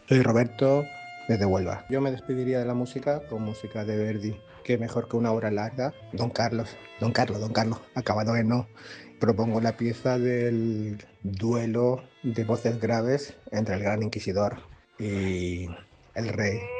Soy Roberto desde Huelva. Yo me despediría de la música con música de Verdi. Qué mejor que una obra larga. Don Carlos, Don Carlos, acabado en no. Propongo la pieza del duelo de voces graves entre el Gran Inquisidor y el rey.